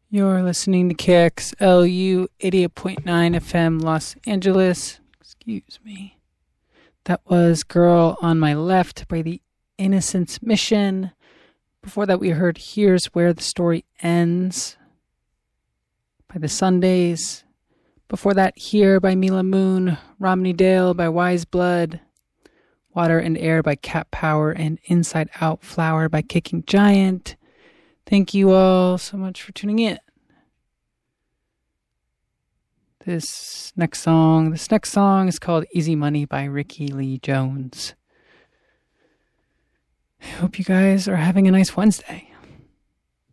You're listening to KXLU 88.9 FM Los Angeles. Excuse me. That was Girl on My Left by the Innocence Mission. Before that, we heard Here's Where the Story Ends by the Sundays. Before that, Here by Mila Moon, Romney Dale by Wise Blood, Water and Air by Cat Power, and Inside Out Flower by Kicking Giant. Thank you all so much for tuning in. This next song is called Easy Money by Ricky Lee Jones. I hope you guys are having a nice Wednesday.